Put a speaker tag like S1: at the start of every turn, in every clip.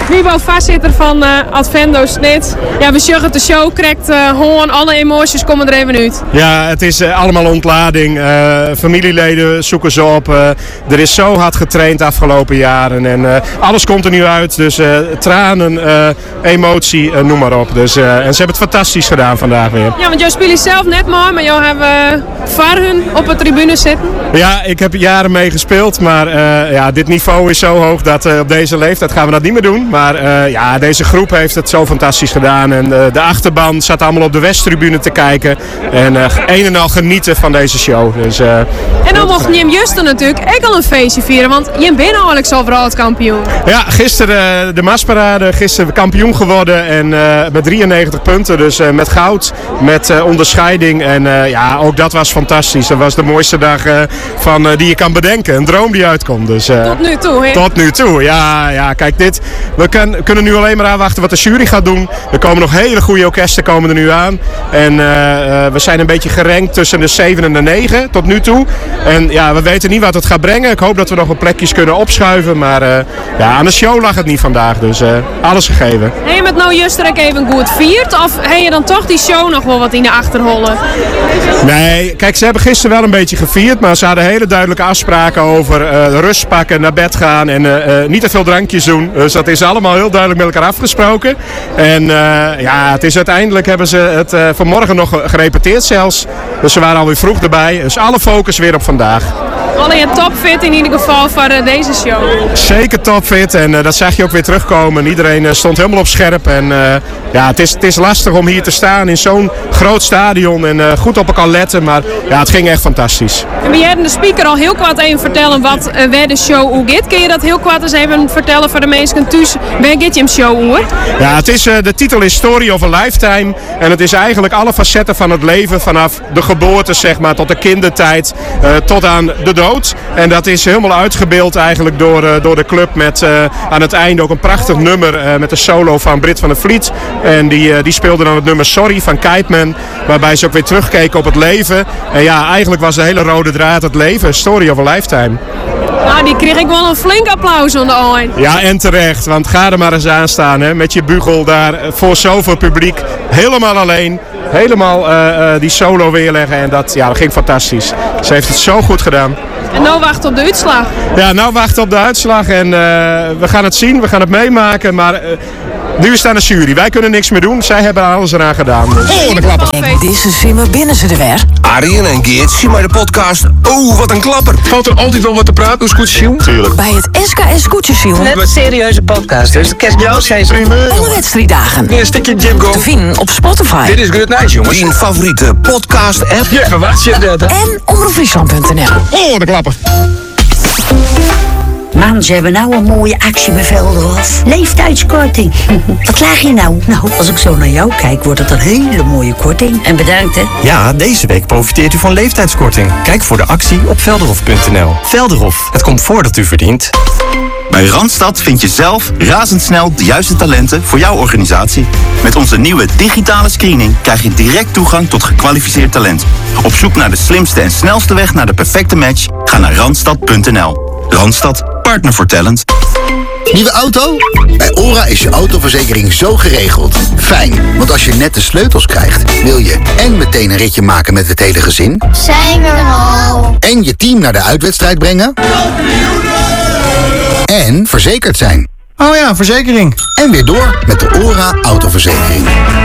S1: voorzitter van Advendo Snit. Ja, we zeggen de show krijgt gewoon alle emoties komen er even uit.
S2: Ja, het is allemaal ontlading. Familieleden zoeken ze op. Er is zo hard getraind de afgelopen jaren. En alles komt er nu uit. Dus tranen, emotie, noem maar op. Dus, en ze hebben het fantastisch gedaan vandaag weer.
S1: Ja, want jij speelt zelf net maar jou hebben Varhun op de tribune zitten.
S2: Ja, ik heb jaren mee gespeeld. Maar ja, dit niveau is zo hoog dat op deze leeftijd gaan we dat niet meer doen. Maar ja, deze groep heeft het zo fantastisch gedaan. En de achterban zat allemaal op de Westtribune te kijken. En een en al genieten van deze show. Dus,
S1: en dan mocht Jim Juster natuurlijk ook al een feestje vieren. Want Jim ben eigenlijk zo wereldkampioen.
S2: Ja, gisteren de Masparade. Gisteren kampioen geworden. En met 93 punten. Dus met goud. Met onderscheiding. En ja, ook dat was fantastisch. Dat was de mooiste dag die je kan bedenken. Een droom die uitkomt. Dus,
S1: tot nu toe, hè?
S2: Tot nu toe, ja. Kijk, dit. We kunnen nu alleen maar aanwachten wat de jury gaat doen. Er komen nog hele goede orkesten komen er nu aan. En we zijn een beetje gerankt tussen de 7 en de 9 tot nu toe. En ja, we weten niet wat het gaat brengen. Ik hoop dat we nog wat plekjes kunnen opschuiven. Maar ja, aan de show lag het niet vandaag. Dus alles gegeven.
S1: Heb je met nou juist even goed viert? Of heb je dan toch die show nog wel wat in de achterhollen?
S2: Nee, kijk, ze hebben gisteren wel een beetje gevierd. Maar ze hadden hele duidelijke afspraken over rust pakken, naar bed gaan. En niet te veel drankjes doen. Dus dat is allemaal heel duidelijk met elkaar afgesproken. En ja, het is uiteindelijk hebben ze het vanmorgen nog gerepeteerd zelfs. Dus ze waren alweer vroeg erbij. Dus alle focus weer op vandaag.
S1: Alle je topfit in ieder geval voor deze show.
S2: Zeker topfit en dat zag je ook weer terugkomen. Iedereen stond helemaal op scherp. En ja, het is lastig om hier te staan in zo'n groot stadion en goed op elkaar letten. Maar ja, het ging echt fantastisch.
S1: En we hebben de speaker al heel kwart even vertellen wat waar de show hoe gaat. Kun je dat heel kwart eens even vertellen voor de mensen thuis? Waar gaat je hem show hoor?
S2: Ja, het is, de titel is Story of a Lifetime. En het is eigenlijk alle facetten van het leven. Vanaf de geboorte zeg maar tot de kindertijd tot aan de dood. En dat is helemaal uitgebeeld eigenlijk door de club met aan het einde ook een prachtig nummer met de solo van Britt van der Vliet. En die speelde dan het nummer Sorry van Kiteman. Waarbij ze ook weer terugkeken op het leven. En ja, eigenlijk was de hele rode draad het leven. Story of a Lifetime.
S1: Nou, die kreeg ik wel een flink applaus aan de eind.
S2: Ja, en terecht. Want ga er maar eens aan staan hè, met je bugel daar voor zoveel publiek. Helemaal alleen. Helemaal die solo weerleggen. En dat ging fantastisch. Ze heeft het zo goed gedaan.
S1: En nou wachten op de uitslag.
S2: Ja, nou wachten op de uitslag. En we gaan het zien. We gaan het meemaken. Maar nu is het aan de jury. Wij kunnen niks meer doen. Zij hebben alles eraan gedaan. Dus.
S3: Oh, de klapper. En deze simmer binnen ze er weer.
S4: Arjen en Geert, zie maar de podcast. Oh, wat een klapper.
S5: Valt er altijd wel wat te praten door Scootjesiel?
S4: Tuurlijk.
S3: Bij het SKS Scootjesiel.
S6: Net een serieuze podcast, dus de kerst jou zijn primeur.
S3: Alle wedstrijddagen.
S5: Een stukje Jim Go.
S3: Te vinden op Spotify.
S5: Dit is Good Night, jongens.
S4: Die favoriete podcast app.
S5: Ja, verwacht je dat?
S3: En omroepfriesland.nl.
S5: Oh, de klapper.
S7: Man, ze hebben nou een mooie actie bij Velderhof. Leeftijdskorting. Wat laag je nou? Nou, als ik zo naar jou kijk, wordt het een hele mooie korting. En bedankt, hè.
S8: Ja, deze week profiteert u van leeftijdskorting. Kijk voor de actie op velderhof.nl. Velderhof, het komt voordat u verdient.
S9: Bij Randstad vind je zelf razendsnel de juiste talenten voor jouw organisatie. Met onze nieuwe digitale screening krijg je direct toegang tot gekwalificeerd talent. Op zoek naar de slimste en snelste weg naar de perfecte match? Ga naar randstad.nl. Randstad, partner voor talent.
S10: Nieuwe auto? Bij ORA is je autoverzekering zo geregeld. Fijn, want als je net de sleutels krijgt, wil je en meteen een ritje maken met het hele gezin.
S11: Zijn we al.
S10: En je team naar de uitwedstrijd brengen. En verzekerd zijn.
S12: Oh ja, verzekering.
S10: En weer door met de ORA autoverzekering.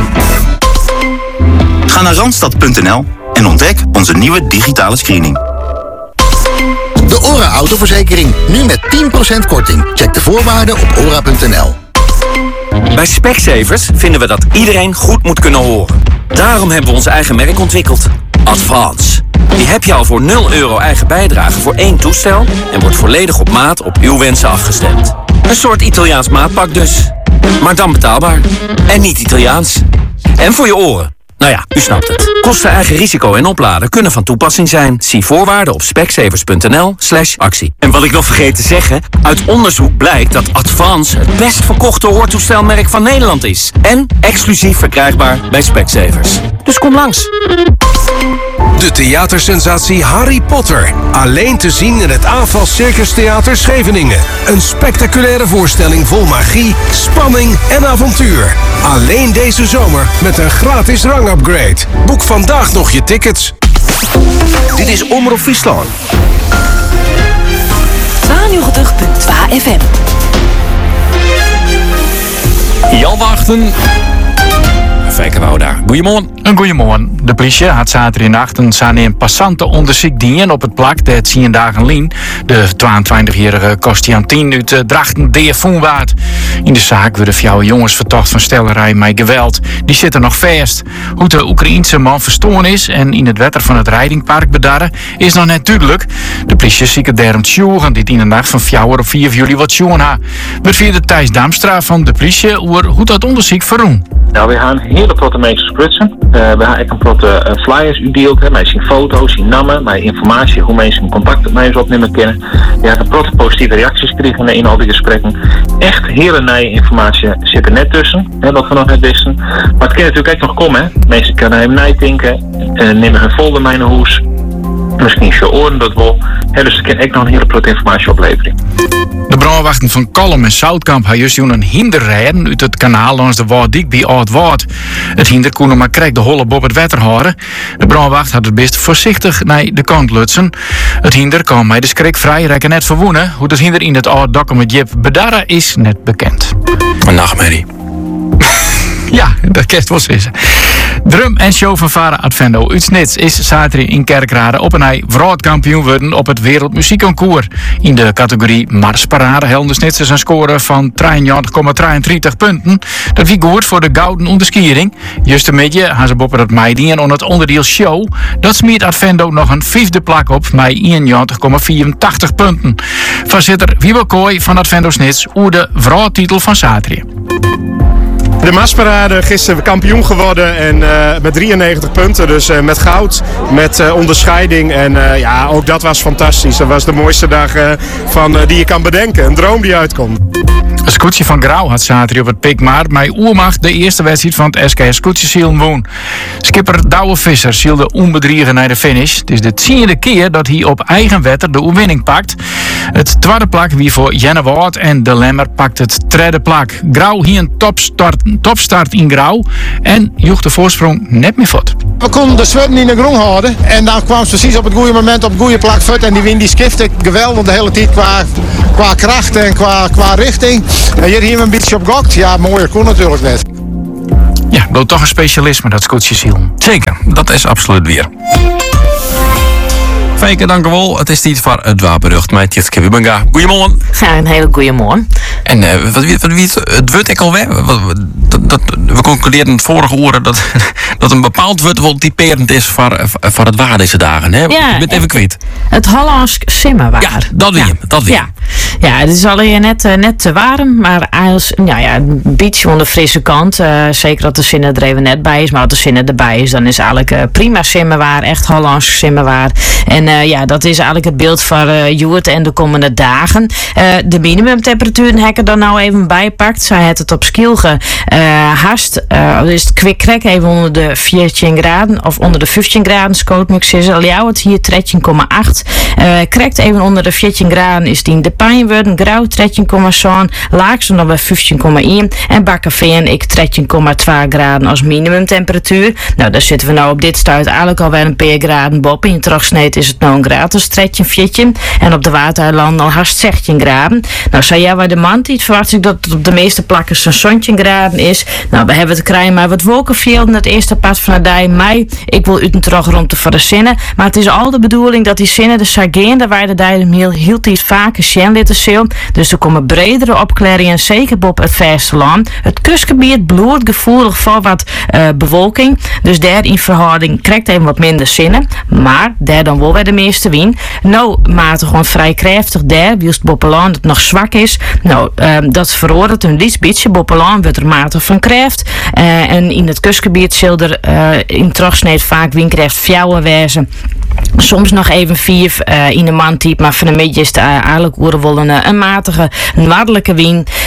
S10: Ga naar randstad.nl en ontdek onze nieuwe digitale screening. De ORA autoverzekering, nu met 10% korting. Check de voorwaarden op ora.nl.
S13: Bij Specsavers vinden we dat iedereen goed moet kunnen horen. Daarom hebben we ons eigen merk ontwikkeld. Advance. Die heb je al voor €0 eigen bijdrage voor 1 toestel en wordt volledig op maat op uw wensen afgestemd. Een soort Italiaans maatpak dus. Maar dan betaalbaar. En niet Italiaans. En voor je oren. Nou ja, u snapt het. Kosten, eigen risico en opladen kunnen van toepassing zijn. Zie voorwaarden op specsavers.nl/actie. En wat ik nog vergeet te zeggen, uit onderzoek blijkt dat Advance het best verkochte hoortoestelmerk van Nederland is. En exclusief verkrijgbaar bij Specsavers. Dus kom langs.
S4: De theatersensatie Harry Potter. Alleen te zien in het AFAS Circus Theater Scheveningen. Een spectaculaire voorstelling vol magie, spanning en avontuur. Alleen deze zomer met een gratis rangupgrade. Boek vandaag nog je tickets. Dit is Omroep Friesland.
S3: 92.2 FM.
S12: Jan Wachten. Vijkenwouda. Goedemorgen.
S14: Een goeiemorgen. De politie had zaterdag een passante onderzoek dienen op het plak dat 10 dagen lien. De 22-jarige Kostiantien uit Drachten Deervoenwaard. In de zaak werden 4 jongens verdacht van stellerij met geweld. Die zitten nog vast. Hoe de Oekraïense man verstoren is en in het wetter van het Rijdingpark bedarren is nog net duidelijk. De politie ziet daarom tjoegen dit in de nacht van 4 op 4 juli wat tjoegen ha. We vierde Thijs Damstra van de politie over hoe dat onderzoek verroen.
S15: Nou, we gaan hele protte mensen sprutsen. We gaan ook een protte flyers uitdeeld. Met zien foto's, zien namen, met informatie hoe mensen contact met mij opnemen kunnen. Je gaat een protte positieve reacties krijgen in al die gesprekken. Echt hele nieuwe informatie zit er net tussen, wat we nog net wisten. Maar het kan natuurlijk ook nog komen. Hè. Mensen kunnen hem nadenken, nemen hun folder mee naar huis. Misschien je oren dat wel. Dus er kan ook nog een hele protte informatie opleveren.
S14: De brandwachten van Kolm en Zoutkamp hebben juist een hinderrijden uit het kanaal langs de Waardijk bij Oud-Waard. Het hinder kon maar krijgt de holle bob het wetter houden. De brandwacht had het best voorzichtig naar de kant lutsen. Het hinder kan mij de schrik vrij rekken net verwoenen. Hoe het hinder in het oud document Jip bedarren is net bekend.
S12: Een nachtmerrie.
S14: Ja, dat kerst wel wissen. Drum en show van Vara Advendo uit Snits is zaterdag in Kerkrade op een wereldkampioen worden op het Wereldmuziekconcours. In de categorie Marsparade helden de Snitsers een score van 93,33 punten. Dat wie goed voor de gouden onderskiering. Just een beetje gaan ze boppen het meidien en het onderdeel show. Dat smeert Advendo nog een 5e plak op met 91,84 punten. Voorzitter Wiebe Kooi van Advendo Snits oer de vrouwtitel van zaterdag.
S2: De Marsparade gisteren kampioen geworden en met 93 punten. Dus met goud, met onderscheiding. En ja, ook dat was fantastisch. Dat was de mooiste dag die je kan bedenken. Een droom die uitkomt.
S14: Een scootje van Grauw had zaterdag op het Pikmaar bij Oermacht de eerste wedstrijd van het SKS Scootjesielen woon. Skipper Douwe Visser zielde onbedriegen naar de finish. Het is de 10e keer dat hij op eigen wetter de overwinning pakt. Het tweede plak wie voor Jenne Woord en De Lemmer pakt het derde plak. Grauw hier een topstart in Grauw en joeg de voorsprong net meer voort.
S16: We konden de zwetten in de grond houden en dan kwam ze precies op het goede moment op het goede plak voort en die win die skifte geweldig de hele tijd qua kracht en qua richting. En hier hebben we een beetje op gokt. Ja, mooier kon natuurlijk net.
S14: Ja, dat toch een specialisme, dat Scootjesielen.
S12: Zeker, dat is absoluut weer. Fijke, dank u wel. Het is tijd voor het wapenrucht met Tjitske Wibbenga. Goedemorgen.
S17: Ja, een hele goede morgen.
S12: En het wordt ik alweer. We concludeerden het vorige uur dat een bepaald woord wel typerend is voor het waar deze dagen. Hè?
S17: Ja,
S12: je bent even kwijt.
S17: Het Hollands simmerwaar.
S12: Ja, dat weer.
S17: Ja, het is alleen net te warm, maar een beetje aan de frisse kant. Zeker dat de zin er even net bij is, maar als de zin erbij is, dan is eigenlijk prima simmerwaar, echt Hollands simmerwaar. En dat is eigenlijk het beeld van Joert en de komende dagen. De minimumtemperatuur heb ik er dan nou even bijpakt. Zij het op Skielge haast. Dus het kwik even onder de 14 graden of onder de 15 graden. Scootmux is al jou het hier 13,8. Krekt even onder de 14 graden is die in de pijn worden. Grauw 13,7. Laagste dan bij 15,1. En Bakkerveen ik 13,2 graden als minimumtemperatuur. Nou, daar zitten we nou op dit stuit eigenlijk alweer een paar graden boven. In Trogsneet is het nou een graad, dus 13,14. En op de Waterlanden al haast 16 graden. Nou, zei jij bij de Mantiet verwacht ik dat het op de meeste plakken zo'n 17 graden is. Nou, we hebben het krijgen maar wat wolkenvelden het eerste pas van de dag mei. Ik wil uit een terug rond te verzinnen. Maar het is al de bedoeling dat die zinnen de Sargeen, daar waar de dijden heel iets vaker sjenlitten zil. Dus er komen bredere opklaringen, zeker op het vasteland. Het kustgebied bloeit gevoelig voor wat bewolking. Dus daar in verhouding krijgt even wat minder zinnen. Maar daar dan wel weer de meeste win. Nou, matig gewoon vrij krachtig daar, wie het Boppeland het nog zwak is. Nou, dat veroordeelt een liets beetje. Boppeland wordt er matig van kracht. En in het kustgebied zal er in Trogsneed vaak windkracht 4 wezen. Soms nog even 4 in de mantype, maar van de beetje is het eigenlijk wel een matige, noordelijke wind.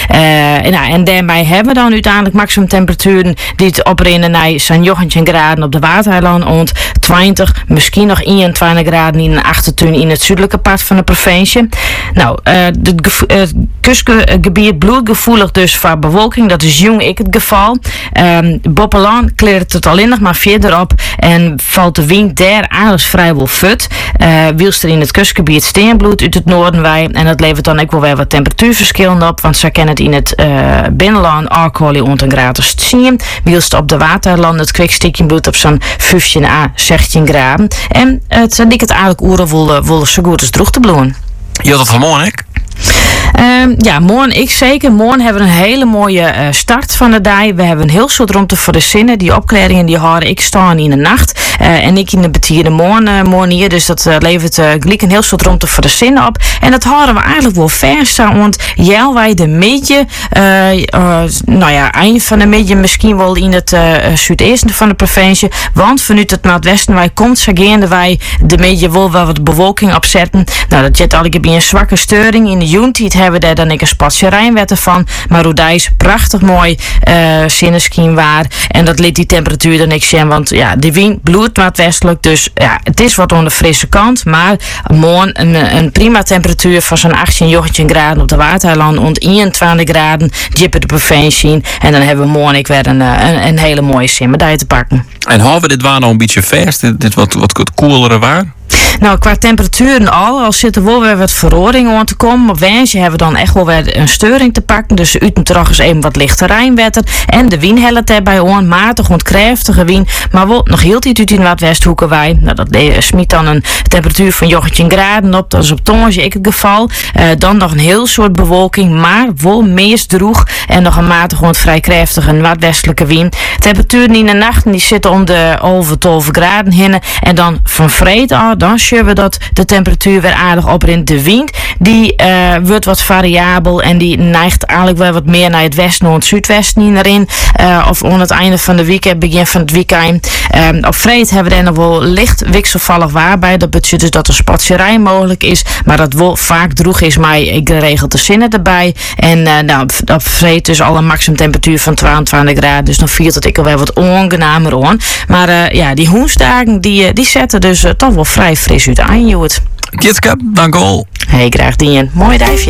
S17: En daarmee hebben we dan uiteindelijk maximum temperaturen die het oprennen naar zo'n 19 graden op de Watereiland ont 20, misschien nog 21 graden in een achtertuin in het zuidelijke part van de provincie. Nou, het kustgebied bloedgevoelig dus voor bewolking, dat is jong ik het geval. Boppelaan kleurt het alleen nog maar verderop en valt de wind daar eigenlijk vrijwel fut. Wielst er in het kustgebied steenbloed uit het noorden wij en dat levert dan ook wel weer wat temperatuurverschillen op, want ze kennen het in het binnenland alcohol rond een graad of 10. Wielst op de Waterland het kwikstiekenbloed op zo'n 15 à 16 graden. En het dik het eigenlijk oeren willen zo goed als droog te bloeien.
S12: Je had dat vanmorgen, hè?
S17: Ja, morgen ik zeker. Morgen hebben we een hele mooie start van de dag. We hebben een heel soort ruimte voor de zinnen. Die opkledingen die houden ik staan in de nacht. En ik in de betierde morgen hier. Dus dat levert gelijk een heel soort ruimte voor de zinnen op. En dat houden we eigenlijk wel vers staan. Want wij de midden, eind van de midden misschien wel in het zuidoosten van de provincie. Want vanuit het noordwesten wij komt zageende wij de midden wel wat bewolking opzetten. Nou, dat zit eigenlijk bij een zwakke steuring in de Juntiet hebben we daar dan een spatje rijnwetten van. Maar hoe is prachtig mooi zinneschien waar. En dat liet die temperatuur dan niks zien. Want ja, de wind bloeit noordwestelijk. Dus ja, het is wat aan de frisse kant. Maar morgen een prima temperatuur van zo'n 18, 19 graden op de Watereiland. Rond 21 graden dieper de provincie. En dan hebben we morgen weer een hele mooie simmerdij te pakken.
S12: En houden we dit waar nou een beetje vers? Dit wat koelere waar?
S17: Nou, qua temperaturen al zit er wel weer wat verroring aan te komen. Op Wensje hebben we dan echt wel weer een steuring te pakken. Dus uit en terug is even wat lichte rijnwetter. En de wind helpt daarbij aan. Matig, krachtige wind. Maar wel nog heel tijd uit in Noordwesthoeken wij. Nou, dat smiet dan een temperatuur van 19 graden op. Dat is op Tongensje ik het geval. Dan nog een heel soort bewolking. Maar wel meest droeg. En nog een matig, vrij krachtige noordwestelijke wind. Temperaturen in de nacht die zitten om de over 12 graden heen. En dan van vrede aan, dan zien we dat de temperatuur weer aardig oprint. De wind die wordt wat variabel en die neigt eigenlijk wel wat meer naar het westen en het zuidwesten erin. Of aan het einde van de weekend, begin van het weekend. Op vrede hebben we er nog wel licht wisselvallig waar bij. Dat betekent dus dat er spatserij mogelijk is, maar dat wel vaak droeg is, maar ik regel de zinnen erbij. En op vrede dus al een maximum temperatuur van 22 graden. Dus dan viert het ik alweer wat ongenamer aan. Maar die woensdagen die zetten dus toch wel vrij fris uit aan, Joet.
S12: Kitske, dank u wel.
S17: Hey, graag dien. Mooi dijfje.